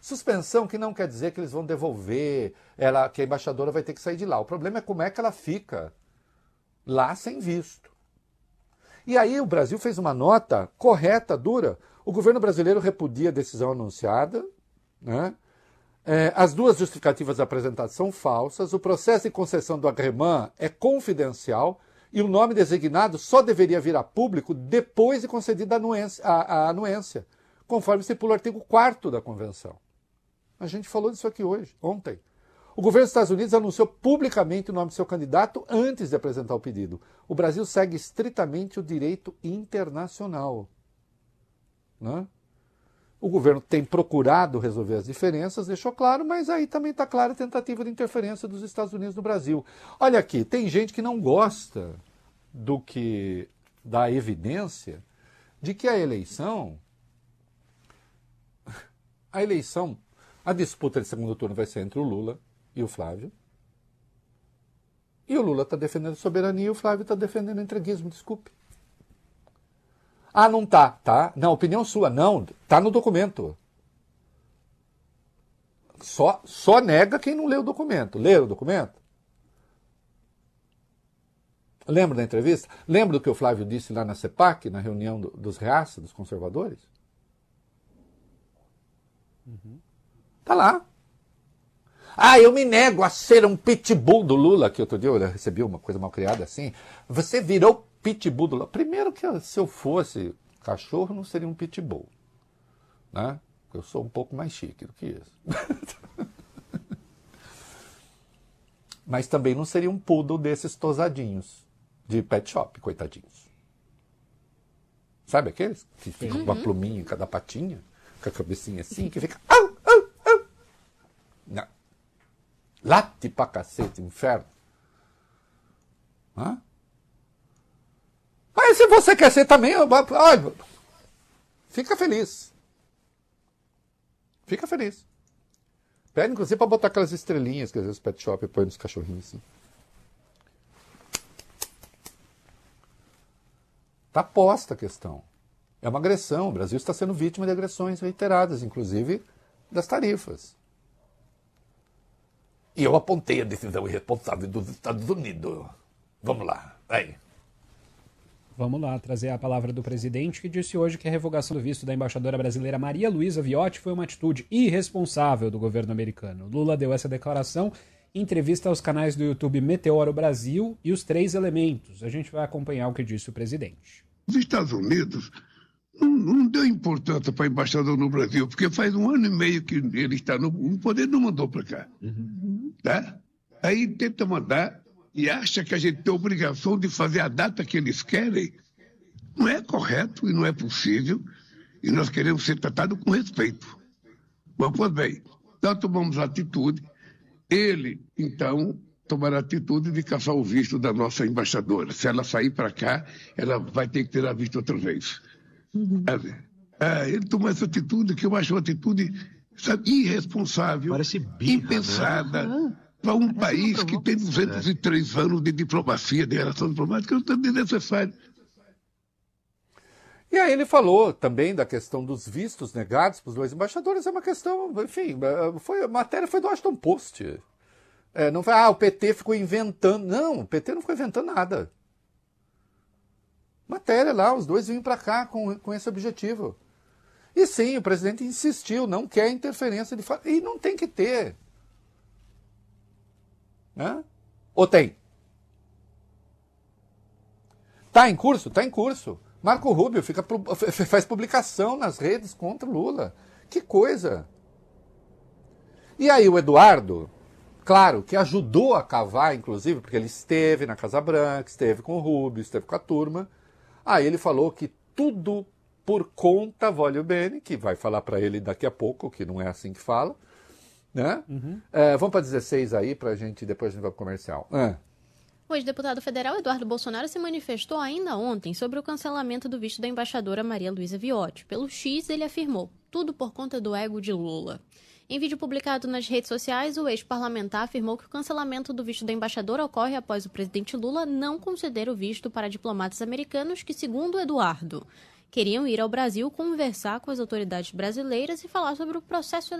Suspensão que não quer dizer que eles vão devolver, que a embaixadora vai ter que sair de lá. O problema é como é que ela fica lá sem visto. E aí o Brasil fez uma nota correta, dura. O governo brasileiro repudia a decisão anunciada, né? As duas justificativas apresentadas são falsas, o processo de concessão do agrément é confidencial e o nome designado só deveria vir a público depois de concedida a anuência, conforme estipula o artigo 4º da Convenção. A gente falou disso aqui ontem. O governo dos Estados Unidos anunciou publicamente o nome do seu candidato antes de apresentar o pedido. O Brasil segue estritamente o direito internacional, né? O governo tem procurado resolver as diferenças, deixou claro, mas aí também está clara a tentativa de interferência dos Estados Unidos no Brasil. Olha aqui, tem gente que não gosta da evidência de que a disputa de segundo turno vai ser entre o Lula e o Flávio. E o Lula está defendendo soberania e o Flávio está defendendo entreguismo, desculpe. Ah, não tá, tá? Não, opinião sua, não, tá no documento. Só nega quem não leu o documento. Leram o documento? Lembra da entrevista? Lembra do que o Flávio disse lá na CEPAC, na reunião dos reaça, dos conservadores? Tá lá. Ah, eu me nego a ser um pitbull do Lula, que outro dia eu recebi uma coisa mal criada assim. Você virou pitbull do Lula. Primeiro que se eu fosse cachorro, não seria um pitbull, né? Eu sou um pouco mais chique do que isso. Mas também não seria um poodle desses tosadinhos de pet shop, coitadinhos. Sabe aqueles que ficam com uma pluminha em cada patinha, com a cabecinha assim, que fica... Não. Late pra cacete, inferno. Hã? Mas se você quer ser também, olha, fica feliz. Fica feliz. Pede, inclusive, para botar aquelas estrelinhas que às vezes o pet shop põe nos cachorrinhos assim. Está posta a questão. É uma agressão. O Brasil está sendo vítima de agressões reiteradas, inclusive das tarifas. E eu apontei a decisão irresponsável dos Estados Unidos. Vamos lá, aí. Vamos lá, trazer a palavra do presidente, que disse hoje que a revogação do visto da embaixadora brasileira Maria Luísa Viotti foi uma atitude irresponsável do governo americano. Lula deu essa declaração em entrevista aos canais do YouTube Meteoro Brasil e Os Três Elementos. A gente vai acompanhar o que disse o presidente. Os Estados Unidos não deu importância para o embaixador no Brasil, porque faz 1 ano e meio que ele está no poder, não mandou para cá. Tá? Aí tenta mandar e acha que a gente tem a obrigação de fazer a data que eles querem. Não é correto e não é possível, e nós queremos ser tratados com respeito. Mas, pois bem, nós tomamos atitude, ele, então, tomará a atitude de caçar o visto da nossa embaixadora. Se ela sair para cá, ela vai ter que ter visto outra vez. Ele tomou essa atitude, que eu acho uma atitude, sabe, irresponsável, impensada, né? Para um país que tem 203 anos de diplomacia, de relação diplomática, não é desnecessário. E aí ele falou também da questão dos vistos negados para os 2 embaixadores. É uma questão, enfim, a matéria foi do Washington Post. Não foi, o PT ficou inventando. Não, o PT não ficou inventando nada. Matéria lá, os 2 vinham para cá com esse objetivo. E sim, o presidente insistiu, não quer interferência de fato. E não tem que ter. Né? Ou tem? Está em curso? Está em curso. Marco Rubio faz publicação nas redes contra o Lula. Que coisa! E aí o Eduardo, claro, que ajudou a cavar, inclusive, porque ele esteve na Casa Branca, esteve com o Rubio, esteve com a turma. Aí ele falou que tudo por conta, voglio bene, que vai falar para ele daqui a pouco, que não é assim que fala. Né? Vamos para 16 aí, para a gente, depois a gente vai para o comercial. O ex-deputado federal Eduardo Bolsonaro se manifestou ainda ontem sobre o cancelamento do visto da embaixadora Maria Luísa Viotti. Pelo X, ele afirmou, tudo por conta do ego de Lula. Em vídeo publicado nas redes sociais, o ex-parlamentar afirmou que o cancelamento do visto da embaixadora ocorre após o presidente Lula não conceder o visto para diplomatas americanos que, segundo Eduardo, queriam ir ao Brasil conversar com as autoridades brasileiras e falar sobre o processo